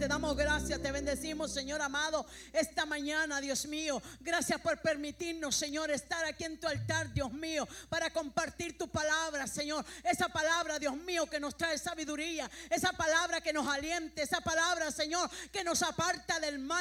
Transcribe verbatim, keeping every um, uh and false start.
te damos gracias, te bendecimos, Señor amado, esta mañana, Dios mío. Gracias por permitirnos, Señor, estar aquí en tu altar, Dios mío, para compartir tu palabra, Señor. Esa palabra, Dios mío, que nos trae sabiduría, esa palabra que nos aliente, esa palabra, Señor, que nos aparta del mal.